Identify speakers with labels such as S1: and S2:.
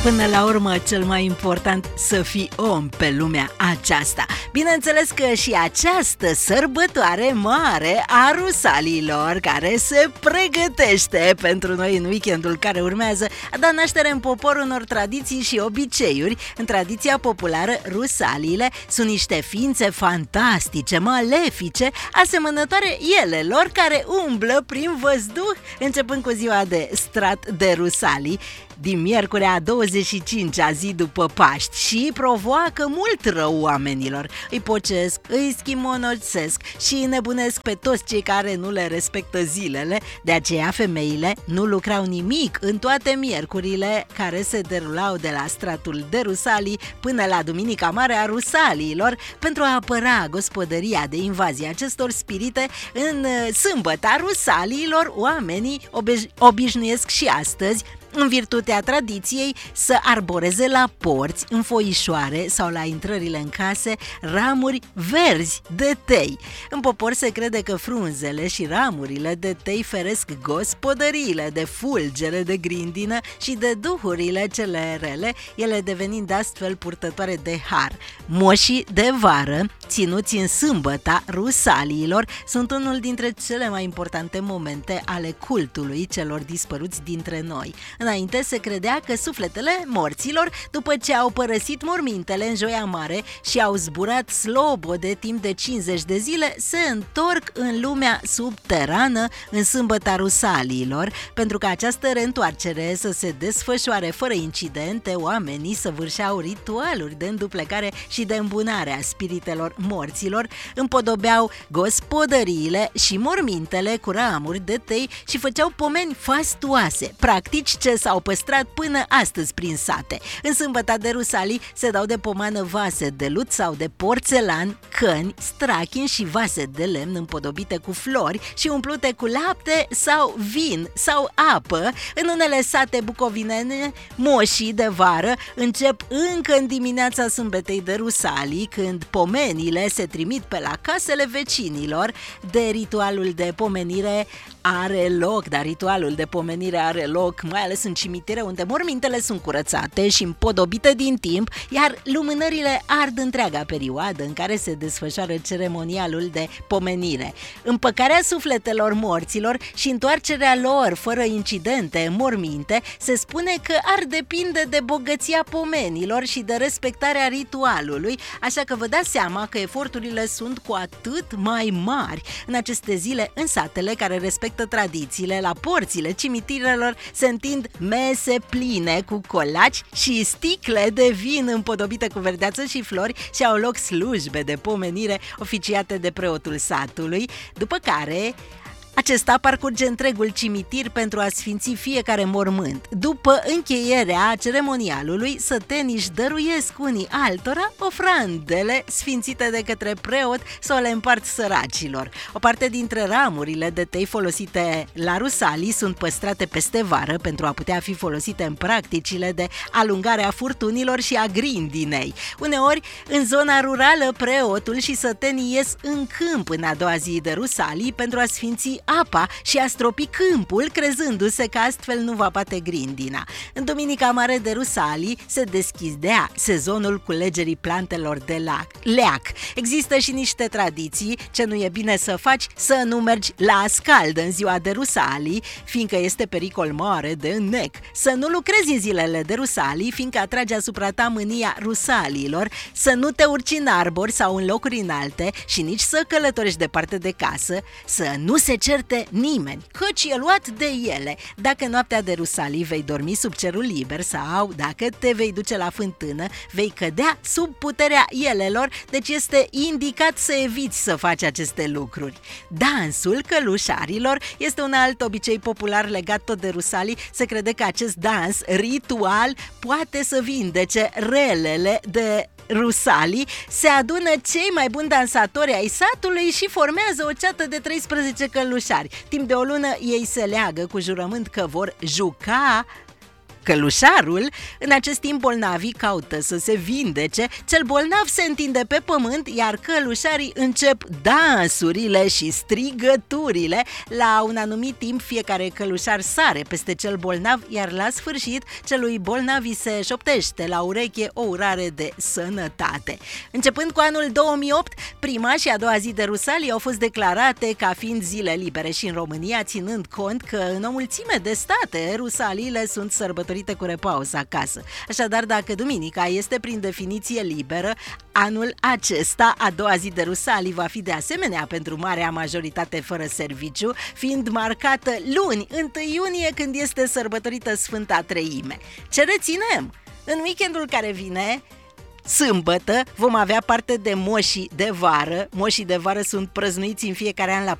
S1: Până la urmă, cel mai important să fii om pe lumea aceasta. Bineînțeles că și această sărbătoare mare a rusalilor, care se pregătește pentru noi în weekendul care urmează, a dat naștere în popor unor tradiții și obiceiuri. În tradiția populară, rusalile sunt niște ființe fantastice, malefice, asemănătoare elelor, care umblă prin văzduh, începând cu ziua de strat de rusalii, din miercurea 25-a zi după Paști, și provoacă mult rău oamenilor. Îi pocesc, îi schimonosesc și îi nebunesc pe toți cei care nu le respectă zilele. De aceea femeile nu lucrau nimic în toate miercurile care se derulau de la stratul de rusalii până la Duminica Mare a Rusaliilor, pentru a apăra gospodăria de invazia acestor spirite. În sâmbăta rusaliilor, oamenii obișnuiesc și astăzi, în virtutea tradiției, să arboreze la porți, în foișoare sau la intrările în case ramuri verzi de tei. În popor se crede că frunzele și ramurile de tei feresc gospodăriile de fulgere, de grindină și de duhurile cele rele, ele devenind astfel purtătoare de har. Moșii de vară, ținuți în sâmbăta rusaliilor, sunt unul dintre cele mai importante momente ale cultului celor dispăruți dintre noi. Înainte se credea că sufletele morților, după ce au părăsit mormintele în Joia Mare și au zburat slobode timp de 50 de zile, se întorc în lumea subterană în sâmbăta rusaliilor. Pentru că această reîntoarcere să se desfășoare fără incidente, oamenii săvârșeau ritualuri de înduplecare și de îmbunare a spiritelor morților, împodobeau gospodăriile și mormintele cu ramuri de tei și făceau pomeni fastuoase, practici ce s-au păstrat până astăzi prin sate. În sâmbăta de rusalii se dau de pomană vase de lut sau de porțelan, căni, strachini și vase de lemn împodobite cu flori și umplute cu lapte sau vin sau apă. În unele sate bucovinene, moșii de vară încep încă în dimineața sâmbetei de rusalii, când pomenile se trimit pe la casele vecinilor. Ritualul de pomenire are loc mai ales în cimitire, unde mormintele sunt curățate și împodobite din timp, iar lumânările ard întreaga perioadă în care se desfășoară ceremonialul de pomenire. Împăcarea sufletelor morților și întoarcerea lor fără incidente în morminte se spune că ar depinde de bogăția pomenilor și de respectarea ritualului, așa că vă dați seama că eforturile sunt cu atât mai mari. În aceste zile, în satele care respectă tradițiile, la porțile cimitirelor se întind mese pline cu colaci și sticle de vin împodobite cu verdeață și flori și au loc slujbe de pomenire oficiate de preotul satului, după care acesta parcurge întregul cimitir pentru a sfinți fiecare mormânt. După încheierea ceremonialului, sătenii își dăruiesc unii altora ofrandele sfințite de către preot sau le împart săracilor. O parte dintre ramurile de tei folosite la rusalii sunt păstrate peste vară pentru a putea fi folosite în practicile de alungare a furtunilor și a grindinei. Uneori, în zona rurală, preotul și sătenii ies în câmp în a doua zi de rusalii pentru a sfinți apa și a stropi câmpul, crezându-se că astfel nu va bate grindina. În Duminica Mare de Rusalii se deschidea sezonul culegerii plantelor de leac. Există și niște tradiții ce nu e bine să faci: să nu mergi la scaldă în ziua de rusalii, fiindcă este pericol mare de înnec; să nu lucrezi în zilele de rusalii, fiindcă atrage asupra ta mânia rusaliilor; să nu te urci în arbori sau în locuri înalte și nici să călătorești departe de casă; să nu se certe nimeni, căci e luat de ele. Dacă noaptea de rusalii vei dormi sub cerul liber sau dacă te vei duce la fântână, vei cădea sub puterea elelor, deci este indicat să eviți să faci aceste lucruri. Dansul călușarilor este un alt obicei popular legat tot de rusalii. Se crede că acest dans ritual poate să vindece relele de rusalii. Se adună cei mai buni dansatori ai satului și formează o ceată de 13 călușari. Timp de o lună ei se leagă cu jurământ că vor juca călușarul. În acest timp bolnavii caută să se vindece, cel bolnav se întinde pe pământ, iar călușarii încep dansurile și strigăturile. La un anumit timp fiecare călușar sare peste cel bolnav, iar la sfârșit celui bolnav îi se șoptește la ureche o urare de sănătate. Începând cu anul 2008, prima și a doua zi de Rusalii au fost declarate ca fiind zile libere și în România, ținând cont că în o mulțime de state Rusaliile sunt sărbătorite cu repaus acasă. Așadar, dacă duminica este prin definiție liberă, anul acesta, a doua zi de Rusalii, va fi de asemenea pentru marea majoritate fără serviciu, fiind marcată luni, 1 iunie, când este sărbătorită Sfânta Treime. Ce reținem? În weekendul care vine, sâmbătă, vom avea parte de moșii de vară. Moșii de vară sunt prăznuiți în fiecare an la